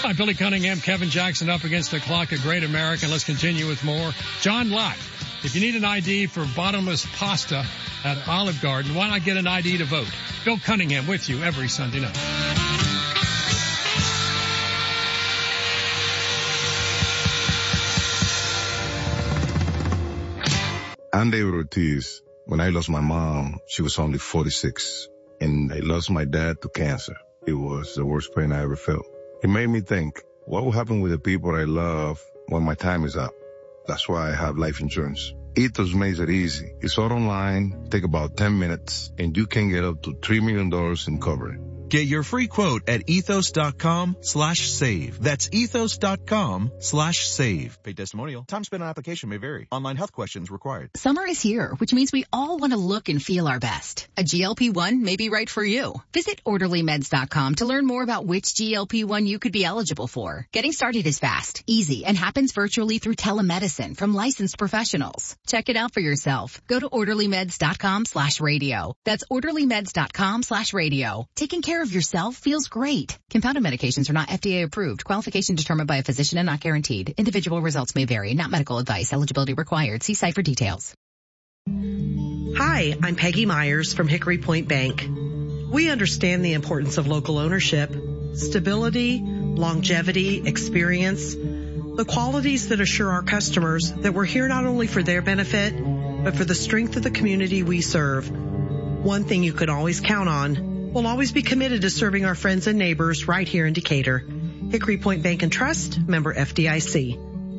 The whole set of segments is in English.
Hi, Billy Cunningham, Kevin Jackson up against the clock, a great American. Let's continue with more. John Lott, if you need an ID for bottomless pasta at Olive Garden, why not get an ID to vote? Bill Cunningham with you every Sunday night. I'm David Ortiz. When I lost my mom, she was only 46, and I lost my dad to cancer. It was the worst pain I ever felt. It made me think, what will happen with the people I love when my time is up? That's why I have life insurance. Ethos makes it easy. It's all online, take about 10 minutes, and you can get up to $3 million in coverage. Get your free quote at ethos.com/save. That's ethos.com/save. Paid testimonial. Time spent on application may vary. Online health questions required. Summer is here, which means we all want to look and feel our best. A GLP-1 may be right for you. Visit orderlymeds.com to learn more about which GLP-1 you could be eligible for. Getting started is fast, easy, and happens virtually through telemedicine from licensed professionals. Check it out for yourself. Go to orderlymeds.com/radio. That's orderlymeds.com/radio. Taking care of yourself feels great. Compounded medications are not FDA approved. Qualification determined by a physician and not guaranteed. Individual results may vary. Not medical advice. Eligibility required. See site for details. Hi, I'm Peggy Myers from Hickory Point Bank. We understand the importance of local ownership, stability, longevity, experience, the qualities that assure our customers that we're here not only for their benefit, but for the strength of the community we serve. One thing you can always count on, we'll always be committed to serving our friends and neighbors right here in Decatur. Hickory Point Bank and Trust, member FDIC.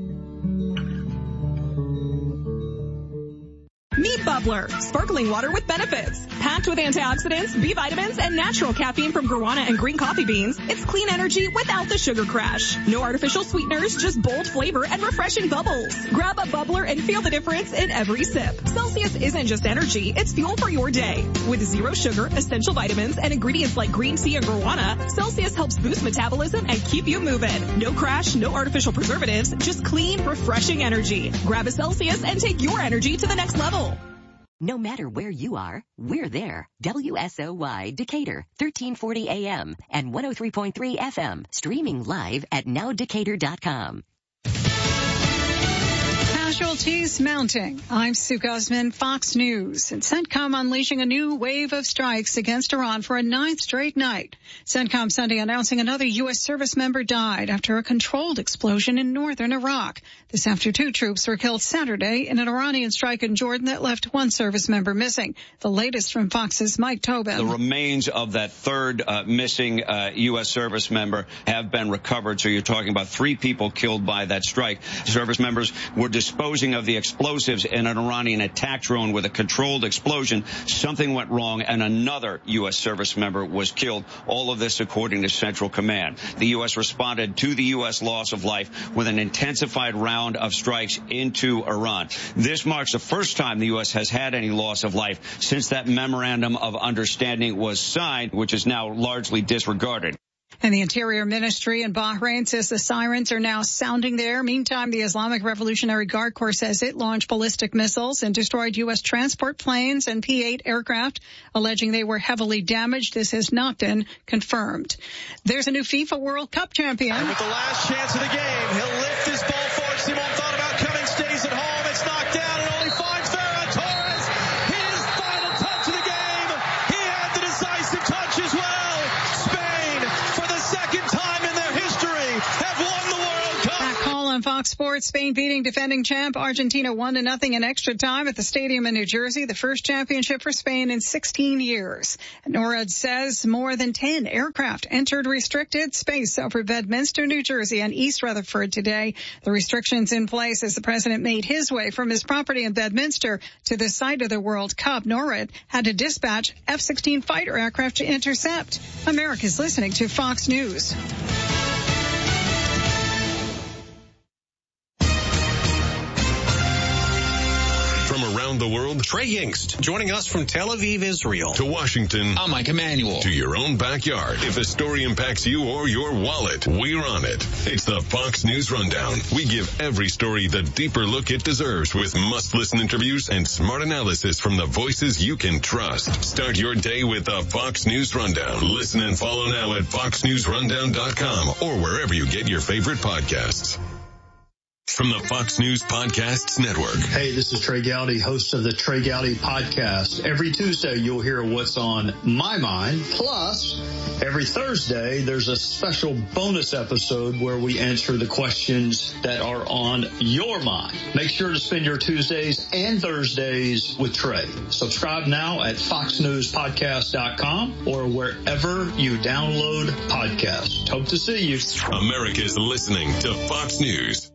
Meet Bubbler, sparkling water with benefits. Packed with antioxidants, B vitamins, and natural caffeine from guarana and green coffee beans, it's clean energy without the sugar crash. No artificial sweeteners, just bold flavor and refreshing bubbles. Grab a Bubbler and feel the difference in every sip. Celsius isn't just energy, it's fuel for your day. With zero sugar, essential vitamins, and ingredients like green tea and guarana, Celsius helps boost metabolism and keep you moving. No crash, no artificial preservatives, just clean, refreshing energy. Grab a Celsius and take your energy to the next level. No matter where you are, we're there. WSOY Decatur, 1340 AM and 103.3 FM. Streaming live at nowdecatur.com. Casualties mounting. I'm Sue Guzman, Fox News. And CENTCOM unleashing a new wave of strikes against Iran for a 9th straight night. CENTCOM Sunday announcing another U.S. service member died after a controlled explosion in northern Iraq. This after 2 troops were killed Saturday in an Iranian strike in Jordan that left 1 service member missing. The latest from Fox's Mike Tobin. The remains of that third missing U.S. service member have been recovered. So you're talking about 3 people killed by that strike. Service members were disposing of the explosives in an Iranian attack drone with a controlled explosion. Something went wrong and another U.S. service member was killed. All of this according to Central Command. The U.S. responded to the U.S. loss of life with an intensified round of strikes into Iran. This marks the first time the U.S. has had any loss of life since that memorandum of understanding was signed, which is now largely disregarded. And the Interior Ministry in Bahrain says the sirens are now sounding there. Meantime, the Islamic Revolutionary Guard Corps says it launched ballistic missiles and destroyed U.S. transport planes and P-8 aircraft, alleging they were heavily damaged. This has not been confirmed. There's a new FIFA World Cup champion. And with the last chance of the game, he'll lift his ball forward. Simon thought about coming, stays at home. It's knocked down and only finds Ferran Torres. His final touch of the game. He had the decisive touch as well. On Fox Sports, Spain beating defending champ Argentina 1-0 in extra time at the stadium in New Jersey, the first championship for Spain in 16 years. And NORAD says more than 10 aircraft entered restricted space over Bedminster, New Jersey and East Rutherford today. The restrictions in place as the president made his way from his property in Bedminster to the site of the World Cup. NORAD had to dispatch F-16 fighter aircraft to intercept. America's listening to Fox News. From around the world, Trey Yingst, joining us from Tel Aviv, Israel. To Washington, I'm Mike Emanuel. To your own backyard. If the story impacts you or your wallet, we're on it. It's the Fox News Rundown. We give every story the deeper look it deserves with must-listen interviews and smart analysis from the voices you can trust. Start your day with the Fox News Rundown. Listen and follow now at foxnewsrundown.com or wherever you get your favorite podcasts. From the Fox News Podcasts Network. Hey, this is Trey Gowdy, host of the Trey Gowdy Podcast. Every Tuesday, you'll hear what's on my mind. Plus, every Thursday, there's a special bonus episode where we answer the questions that are on your mind. Make sure to spend your Tuesdays and Thursdays with Trey. Subscribe now at foxnewspodcast.com or wherever you download podcasts. Hope to see you. America's listening to Fox News.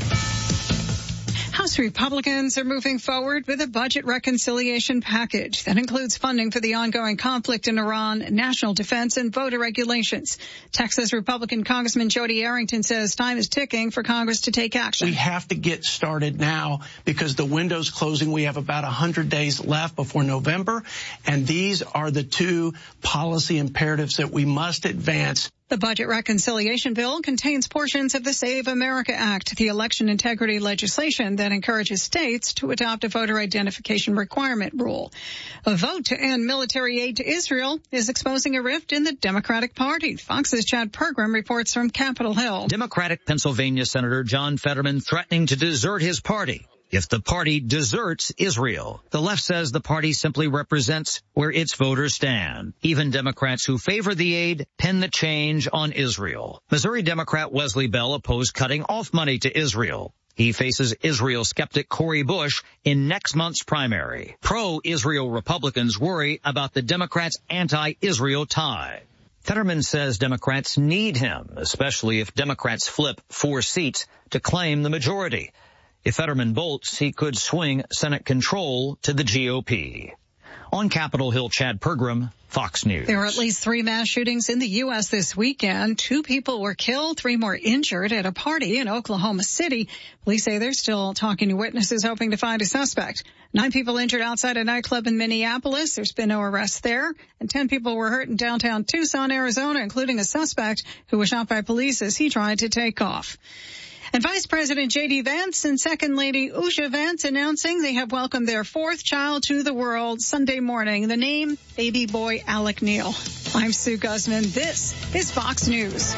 House Republicans are moving forward with a budget reconciliation package that includes funding for the ongoing conflict in Iran, national defense, and voter regulations. Texas Republican Congressman Jody Arrington says time is ticking for Congress to take action. We have to get started now because the window's closing. We have about 100 days left before November, and these are the two policy imperatives that we must advance. The budget reconciliation bill contains portions of the Save America Act, the election integrity legislation that encourages states to adopt a voter identification requirement rule. A vote to end military aid to Israel is exposing a rift in the Democratic Party. Fox's Chad Pergram reports from Capitol Hill. Democratic Pennsylvania Senator John Fetterman threatening to desert his party if the party deserts Israel. The left says the party simply represents where its voters stand. Even Democrats who favor the aid pin the change on Israel. Missouri Democrat Wesley Bell opposed cutting off money to Israel. He faces Israel skeptic Cori Bush in next month's primary. Pro-Israel Republicans worry about the Democrats' anti-Israel tie. Fetterman says Democrats need him, especially if Democrats flip 4 seats to claim the majority. If Fetterman bolts, he could swing Senate control to the GOP. On Capitol Hill, Chad Pergram, Fox News. There were at least 3 mass shootings in the U.S. this weekend. 2 people were killed, 3 more injured at a party in Oklahoma City. Police say they're still talking to witnesses, hoping to find a suspect. 9 people injured outside a nightclub in Minneapolis. There's been no arrests there. And 10 people were hurt in downtown Tucson, Arizona, including a suspect who was shot by police as he tried to take off. And Vice President J.D. Vance and Second Lady Usha Vance announcing they have welcomed their 4th child to the world Sunday morning. The name, baby boy Alec Neal. I'm Sue Guzman. This is Fox News.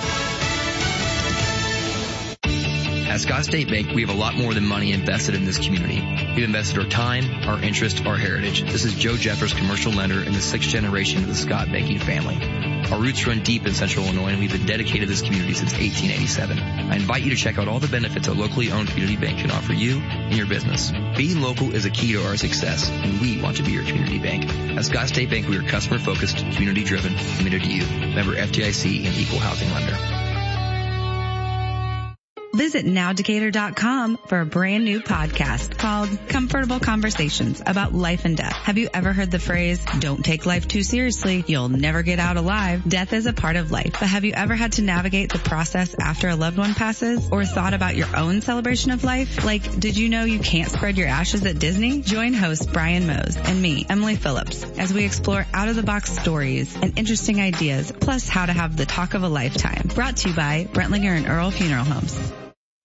At Scott State Bank, we have a lot more than money invested in this community. We've invested our time, our interest, our heritage. This is Joe Jeffers, commercial lender in the 6th generation of the Scott banking family. Our roots run deep in Central Illinois, and we've been dedicated to this community since 1887. I invite you to check out all the benefits a locally owned community bank can offer you and your business. Being local is a key to our success, and we want to be your community bank. At Scott State Bank, we are customer-focused, community-driven, committed to you. Member FDIC and equal housing lender. Visit nowdecatur.com for a brand new podcast called Comfortable Conversations about life and death. Have you ever heard the phrase, don't take life too seriously, you'll never get out alive? Death is a part of life, but have you ever had to navigate the process after a loved one passes or thought about your own celebration of life? Like, did you know you can't spread your ashes at Disney? Join host Brian Mose and me, Emily Phillips, as we explore out-of-the-box stories and interesting ideas, plus how to have the talk of a lifetime. Brought to you by Brentlinger and Earl Funeral Homes.